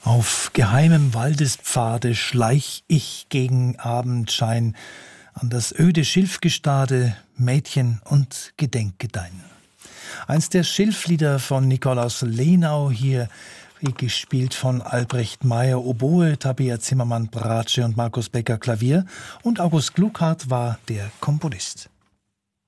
Auf geheimem Waldespfade schleich ich gegen Abendschein an das öde Schilfgestade, Mädchen und gedenke dein. Eins der Schilflieder von Nikolaus Lenau, hier gespielt von Albrecht Meyer Oboe, Tabea Zimmermann Bratsche und Markus Becker Klavier, und August Kluckhardt war der Komponist.